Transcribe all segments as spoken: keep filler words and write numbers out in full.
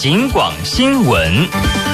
警广新闻。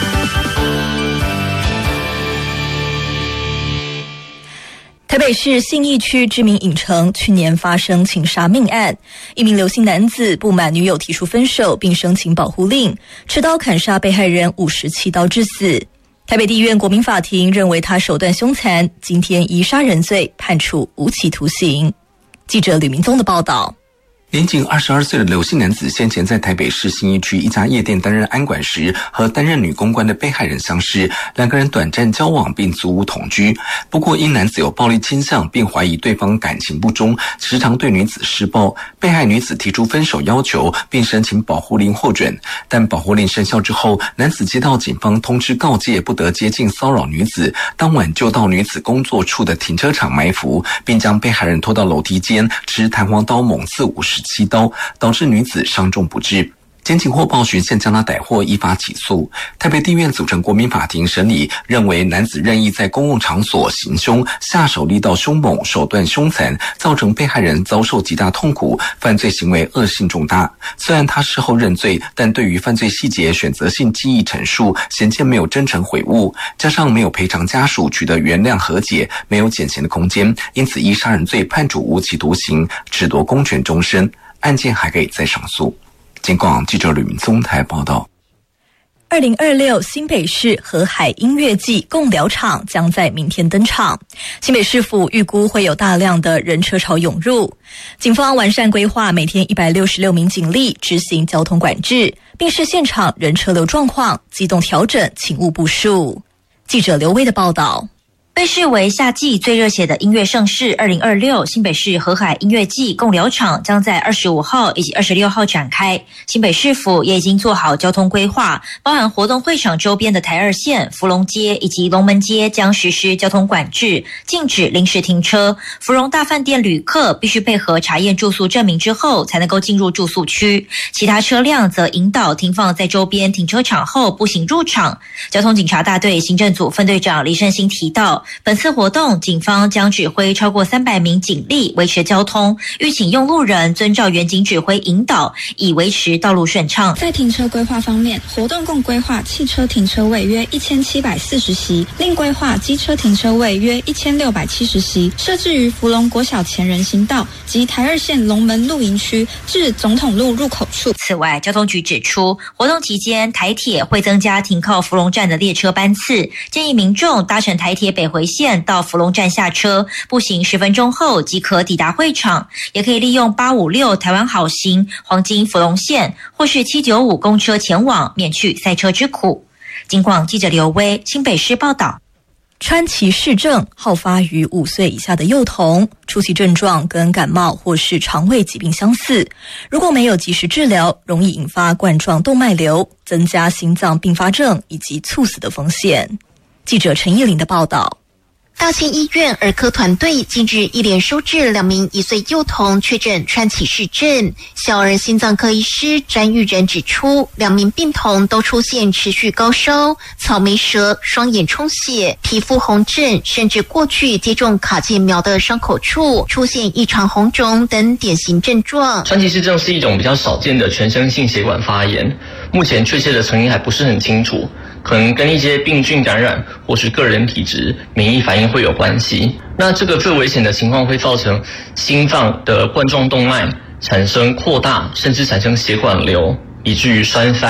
台北市信义区知名影城去年发生情杀命案，一名刘姓男子不满女友提出分手，并申请保护令，持刀砍杀被害人五十七刀致死。台北地院国民法庭认为他手段凶残，今天以杀人罪判处无期徒刑。记者吕明宗的报道。 年仅二十二岁的刘姓男子先前在台北市信义区一家夜店担任安管时，和担任女公关的被害人相识，两个人短暂交往并租屋同居。不过因男子有暴力倾向，并怀疑对方感情不忠，时常对女子施暴。被害女子提出分手要求，并申请保护令获准。但保护令生效之后，男子接到警方通知告诫不得接近骚扰女子，当晚就到女子工作处的停车场埋伏，并将被害人拖到楼梯间，持弹簧刀猛刺五十七刀，导致女子伤重不治。检警获报循线将他逮获，依法起诉。台北地院组成国民法庭审理，认为男子任意在公共场所行凶，下手力道凶猛，手段凶残，造成被害人遭受极大痛苦，犯罪行为恶性重大。虽然他事后认罪，但对于犯罪细节选择性记忆陈述，显见没有真诚悔悟，加上没有赔偿家属取得原谅和解，没有减刑的空间，因此依杀人罪判处无期徒刑，褫夺公权终身。案件还可以再上诉。警广记者吕明宗台报道。 二零二六新北市河海音乐季共疗场将在明天登场，新北市府预估会有大量的人车潮涌入，警方完善规划，每天一百六十六名警力执行交通管制，并视现场人车流状况，机动调整勤务部署。记者刘威的报道。 被视为夏季最热血的音乐盛事二零二六新北市河海音乐季共疗场将在二十五号以及二十六号展开。新北市府也已经做好交通规划，包含活动会场周边的台二线、福隆街以及龙门街将实施交通管制，禁止临时停车。芙蓉大饭店旅客必须配合查验住宿证明之后才能够进入住宿区，其他车辆则引导停放在周边停车场后步行入场。交通警察大队行政组分队长李胜兴提到，本次活动，警方将指挥超过三百名警力维持交通，欲请用路人遵照原警指挥引导，以维持道路顺畅。 在停车规划方面，活动共规划汽车停车位约一千七百四十席，另规划机车停车位约一千六百七十席，设置于福隆国小前人行道及台二线龙门露营区至总统路入口处。 此外，交通局指出，活动期间台铁会增加停靠福隆站的列车班次，建议民众搭乘台铁北回线到福隆站下车，步行十分钟后即可抵达会场，也可以利用八五六台湾好行黄金福隆线或是七九五公车前往，免去塞车之苦。警广记者刘威新北市报道。 川崎氏症好发于五岁以下的幼童，初期症状跟感冒或是肠胃疾病相似，如果没有及时治疗，容易引发冠状动脉瘤，增加心脏并发症以及猝死的风险。记者陈义玲的报道。 大庆医院儿科团队近日一连收治两名一岁幼童确诊川崎氏症。小儿心脏科医师詹玉仁指出，两名病童都出现持续高烧、草莓舌、双眼充血、皮肤红疹，甚至过去接种卡介苗的伤口处出现异常红肿等典型症状。 川崎氏症是一种比较少见的全身性血管发炎，目前确切的成因还不是很清楚，可能跟一些病菌感染或是个人体质、免疫反应会有关系。那这个最危险的情况会造成心脏的冠状动脉产生扩大，甚至产生血管瘤，以至于栓塞。